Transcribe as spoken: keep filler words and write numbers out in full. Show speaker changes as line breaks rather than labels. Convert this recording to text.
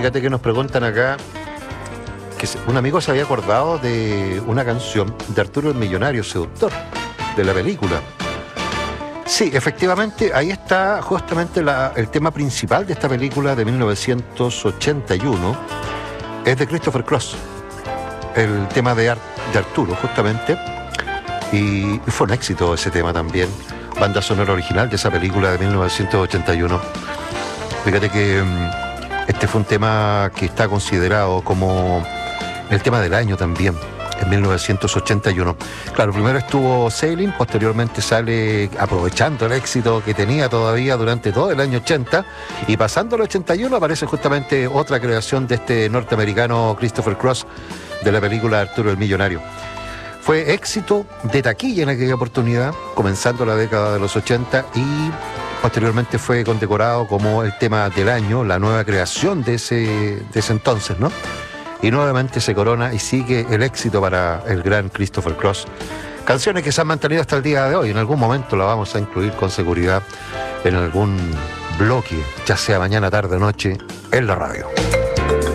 Fíjate que nos preguntan acá que un amigo se había acordado de una canción de Arturo el Millonario Seductor, de la película. Sí, efectivamente, ahí está justamente la, el tema principal de esta película de mil novecientos ochenta y uno, es de Christopher Cross, el tema de, Ar, de Arturo, justamente, y fue un éxito ese tema también, banda sonora original de esa película de mil novecientos ochenta y uno. Fíjate que este fue un tema que está considerado como el tema del año también, en mil novecientos ochenta y uno. Claro, primero estuvo Sailing, posteriormente sale aprovechando el éxito que tenía todavía durante todo el año ochenta, y pasando al ochenta y uno aparece justamente otra creación de este norteamericano Christopher Cross, de la película Arturo el Millonario. Fue éxito de taquilla en aquella oportunidad, comenzando la década de los ochenta, y posteriormente fue condecorado como el tema del año, la nueva creación de ese, de ese entonces, ¿no? Y nuevamente se corona y sigue el éxito para el gran Christopher Cross. Canciones que se han mantenido hasta el día de hoy. En algún momento la vamos a incluir con seguridad en algún bloque, ya sea mañana, tarde o noche, en la radio.